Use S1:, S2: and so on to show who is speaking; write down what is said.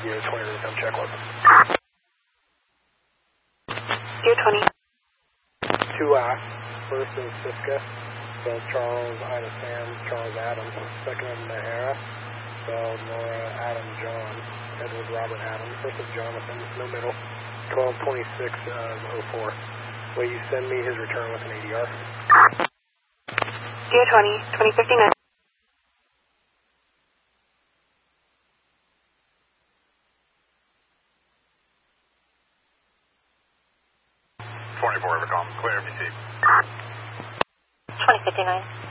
S1: Gear 20 to come check with.
S2: Gear 20.
S1: 2I. First is Siska. Spelled Charles, Ida Sam, Charles Adams. Second is Nahara. Spelled Nora, Adam John. Edward Robert Adams. First is Jonathan. No middle. 1226-04. Will you send me his return with an ADR?
S2: Gear 20, 2059.
S3: Clear, BC.
S2: 2059.